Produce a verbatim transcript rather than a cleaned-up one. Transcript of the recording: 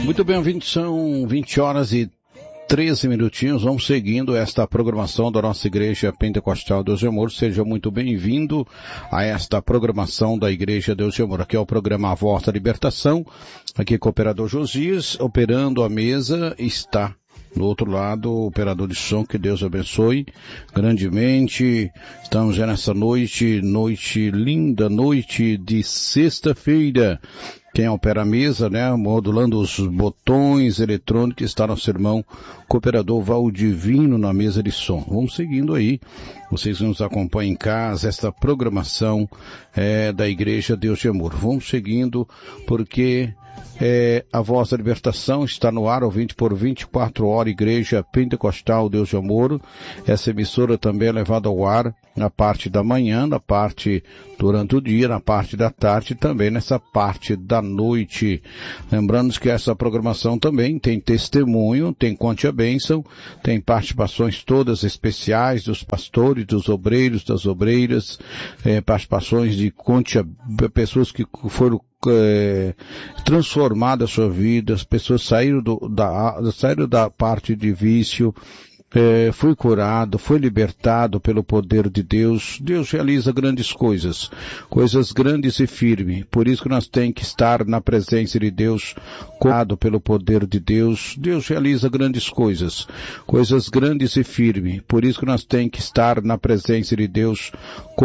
Muito bem, vinte, são vinte horas e treze minutinhos. Vamos seguindo esta programação da nossa Igreja Pentecostal Deus de Amor. Seja muito bem-vindo a esta programação da Igreja Deus de Amor. Aqui é o programa A Voz da Libertação. Aqui com o operador Josias, operando a mesa, está do outro lado o operador de som. Que Deus abençoe grandemente. Estamos já nessa noite, noite linda, noite de sexta-feira. Quem opera a mesa, né, modulando os botões eletrônicos, está nosso irmão cooperador Valdivino na mesa de som. Vamos seguindo aí. Vocês nos acompanham em casa, esta programação é, da Igreja Deus de Amor. Vamos seguindo porque é, a Voz da Libertação está no ar, ouvinte por vinte e quatro horas, Igreja Pentecostal Deus de Amor. Essa emissora também é levada ao ar na parte da manhã, na parte durante o dia, na parte da tarde e também nessa parte da noite. Lembrando que essa programação também tem testemunho, tem Conte a Bênção, tem participações todas especiais dos pastores, dos obreiros, das obreiras, eh, participações de Conte a, pessoas que foram É, transformada a sua vida, as pessoas saíram do, da, saíram da parte de vício, é, foi curado, foi libertado pelo poder de Deus. Deus realiza grandes coisas, coisas grandes e firmes. Por isso que nós temos que estar na presença de Deus, curado pelo poder de Deus. Deus realiza grandes coisas, coisas grandes e firmes. Por isso que nós temos que estar na presença de Deus,